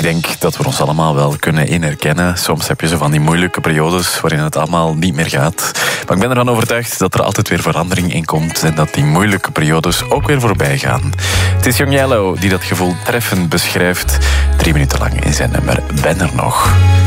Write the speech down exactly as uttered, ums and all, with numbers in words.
denk dat we ons allemaal wel kunnen in herkennen. Soms heb je zo van die moeilijke periodes waarin het allemaal niet meer gaat. Maar ik ben ervan overtuigd dat er altijd weer verandering in komt en dat die moeilijke periodes ook weer voorbij gaan. Het is Young Yellow die dat gevoel treffend beschrijft. Drie minuten lang in zijn nummer Ben er nog.